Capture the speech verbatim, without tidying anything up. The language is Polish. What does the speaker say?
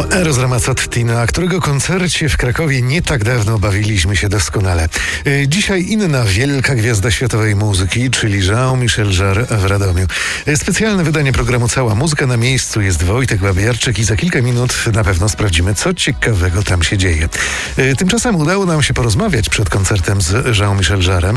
Eros Ramazzotti, na którego koncercie w Krakowie nie tak dawno bawiliśmy się doskonale. Dzisiaj inna wielka gwiazda światowej muzyki, czyli Jean-Michel Jarre w Radomiu. Specjalne wydanie programu Cała Muzyka. Na miejscu jest Wojtek Babiarczyk i za kilka minut na pewno sprawdzimy, co ciekawego tam się dzieje. Tymczasem udało nam się porozmawiać przed koncertem z Jean-Michel Jarrem.